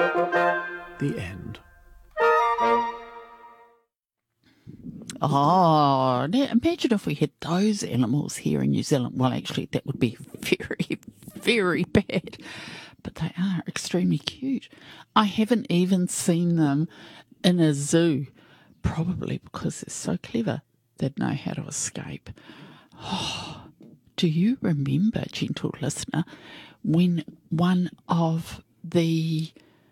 The end. Oh, now imagine if we had those animals here in New Zealand. Well, actually, that would be very, very bad. But they are extremely cute. I haven't even seen them in a zoo, probably because they're so clever. They'd know how to escape. Oh, do you remember, gentle listener, when one of the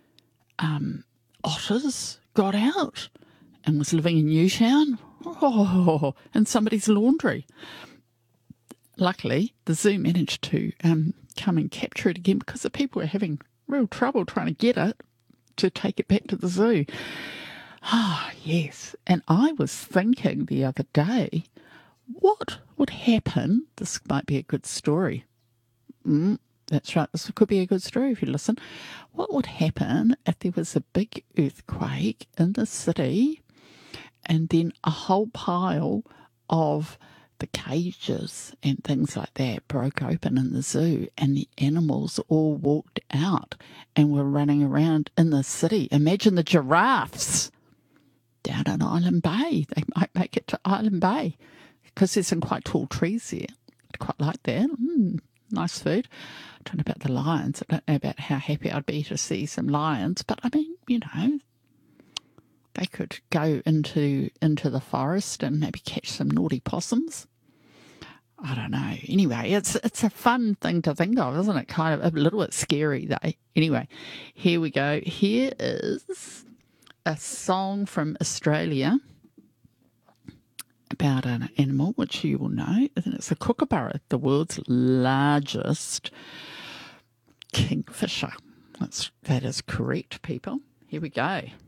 otters got out and was living in Newtown? Oh, in somebody's laundry. Luckily, the zoo managed to come and capture it again because the people were having real trouble trying to get it to take it back to the zoo. Ah, yes. And I was thinking the other day, what would happen? This might be a good story. That's right. This could be a good story if you listen. What would happen if there was a big earthquake in the city and then a whole pile of the cages and things like that broke open in the zoo and the animals all walked out and were running around in the city? Imagine the giraffes down in Island Bay. They might make it to Island Bay because there's some quite tall trees there. I'd quite like that. Nice food. I don't know about the lions. I don't know about how happy I'd be to see some lions, but I mean, they could go into the forest and maybe catch some naughty possums. I don't know. Anyway, it's a fun thing to think of, isn't it? Kind of a little bit scary, though. Anyway, here we go. Here is a song from Australia about an animal which you will know. I think it's a kookaburra, the world's largest kingfisher. That is correct, people. Here we go.